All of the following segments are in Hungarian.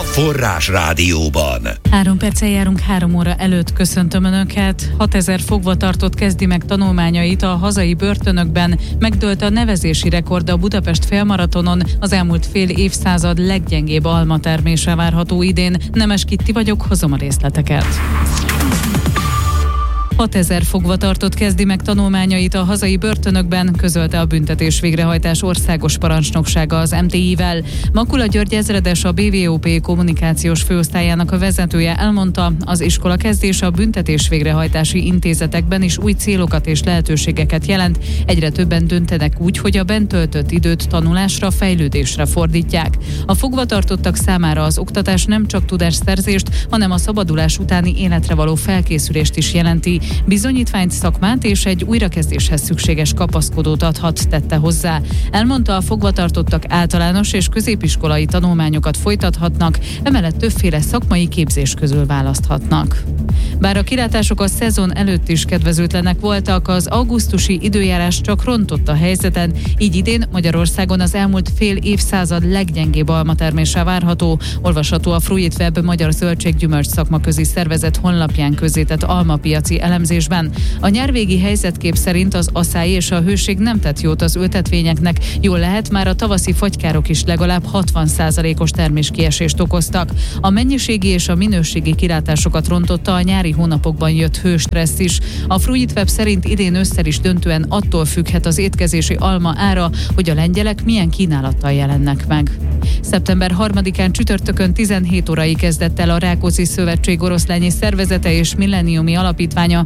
Forrás Rádióban. 3 perccel járunk 3 óra előtt, köszöntöm Önöket. 6000 fogvatartott kezdi meg tanulmányait a hazai börtönökben. Megdőlt a nevezési rekord a Budapest félmaratonon. Az elmúlt fél évszázad leggyengébb almatermése várható idén. Nemes Kitti vagyok, hozom a részleteket. 6000 fogvatartott kezdi meg tanulmányait a hazai börtönökben, közölte a Büntetés Végrehajtás Országos Parancsnoksága az MTI-vel. Makula György ezredes, a BVOP kommunikációs főosztályának a vezetője elmondta, az iskola kezdése a büntetés végrehajtási intézetekben is új célokat és lehetőségeket jelent. Egyre többen döntenek úgy, hogy a bent töltött időt tanulásra, fejlődésre fordítják. A fogvatartottak számára az oktatás nem csak tudásszerzést, hanem a szabadulás utáni életre való felkészülést is jelenti. Bizonyítványt, szakmát és egy újrakezdéshez szükséges kapaszkodót adhat, tette hozzá. Elmondta, a fogvatartottak általános és középiskolai tanulmányokat folytathatnak, emellett többféle szakmai képzés közül választhatnak. Bár a kilátások a szezon előtt is kedvezőtlenek voltak, az augusztusi időjárás csak rontott a helyzeten, így idén Magyarországon az elmúlt fél évszázad leggyengébb almatermése várható, olvasható a Fruit Web Magyar Zöldséggyümölcs Szakmaközi Szervezet honlapján közzétett almapiaci elemzésben. A nyárvégi helyzetkép szerint az aszály és a hőség nem tett jót az ültetvényeknek, jól lehet, már a tavaszi fagykárok is legalább 60%-os terméskiesést okoztak. A mennyiségi és a minőségi kilátásokat rontotta a nyári hónapokban jött hőstressz is. A Fruit Web szerint idén ősszel is döntően attól függhet az étkezési alma ára, hogy a lengyelek milyen kínálattal jelennek meg. Szeptember 3-án csütörtökön 17 órai kezdett el a Rákóczi Szövetség oroszlányi szervezete és milleniumi alapítványa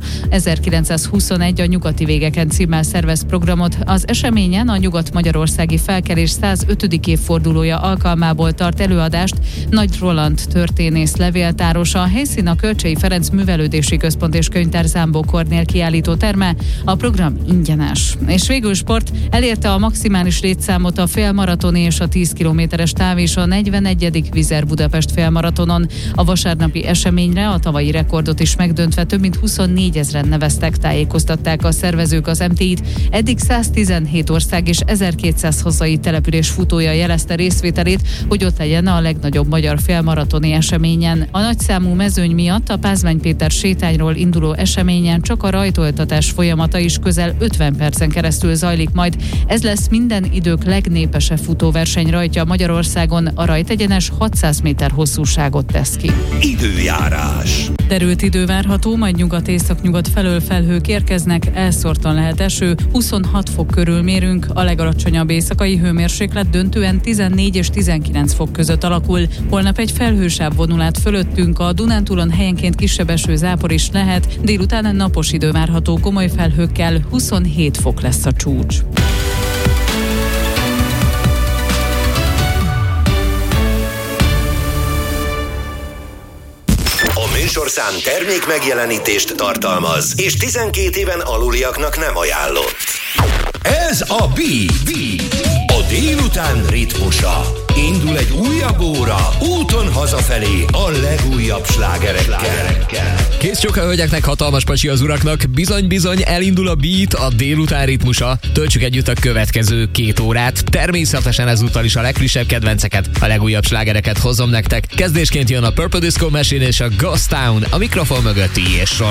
1921 a nyugati végeken címmel szervez programot. Az eseményen a nyugat-magyarországi felkelés 105. évfordulója alkalmából tart előadást Nagy Roland történész levéltáros, a helyszín a Kölcsey Ferenc Művelődési Központ és Könyvtár Zámbó Kornél kiállító terme. A program ingyenes. És végül sport, elérte a maximális létszámot a félmaratoni és a 10 kilométeres táv és a 41. Vizer Budapest félmaratonon. A vasárnapi eseményre a tavalyi rekordot is megdöntve több mint 24 000 neveztek, tájékoztatták a szervezők az MTI-t. Eddig 117 ország és 1200 hazai település futója jelezte részvételét, hogy ott legyen a legnagyobb magyar félmaratoni eseményen. A nagyszámú mezőny miatt a Pázmány Péter sétányról induló eseményen csak a rajtoltatás folyamata is közel 50 percen keresztül zajlik majd. Ez lesz minden idők legnépesebb futóverseny rajtja Magyarországon, a rajtegyenes 600 méter hosszúságot tesz ki. Időjárás. Derült idő várható, majd nyugat-északnyugat felől felhők érkeznek, elszórtan lehet eső, 26 fok körül mérünk, a legalacsonyabb éjszakai hőmérséklet döntően 14 és 19 fok között alakul. Holnap egy felhősáv vonul át fölöttünk, a Dunántúlon helyenként kisebb esőzápor is lehet, délután napos idő várható komoly felhőkkel, 27 fok lesz a csúcs. Műsorszám termék megjelenítést tartalmaz, és 12 éven aluliaknak nem ajánlott. Ez a a délután ritmusa. Indul egy újabb óra, úton hazafelé a legújabb slágerekkel. Kész csak a hölgyeknek, hatalmas pasi az uraknak. Bizony, elindul a beat, a délután ritmusa. Töltsük együtt a következő 2 órát. Természetesen ezúttal is a legfrissebb kedvenceket, a legújabb slágereket hozom nektek. Kezdésként jön a Purple Disco Machine és a Ghost Town, a mikrofon mögött és